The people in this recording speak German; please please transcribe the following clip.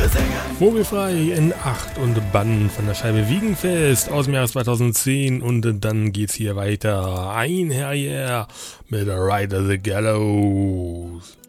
Vogelfrei in Acht und Bann von der Scheibe Wiegenfest aus dem Jahre 2010 und dann geht's hier weiter. Ein Herr mit Ride the Gallows.